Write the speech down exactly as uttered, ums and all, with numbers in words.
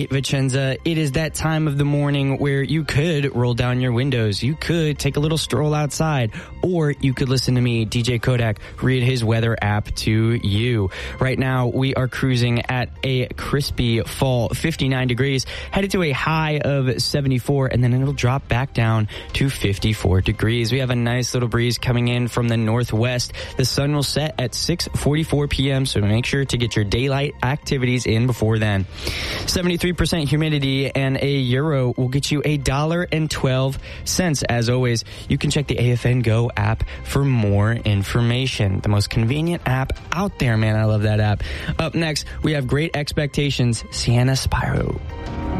Tony Vicenza. It is that time of the morning where you could roll down your windows, you could take a little stroll outside, or you could listen to me, D J Kodak, read his weather app to you. Right now, we are cruising at a crispy fall fifty-nine degrees, headed to a high of seventy-four, and then it'll drop back down to fifty-four degrees. We have a nice little breeze coming in from the northwest. The sun will set at six forty-four p.m., so make sure to get your daylight activities in before then. seventy-three percent humidity, and a euro will get you a dollar and twelve cents. As always, you can check the A F N Go app for more information. The most convenient app out there, man. I love that app. Up next, we have Great Expectations, Sienna Spyro.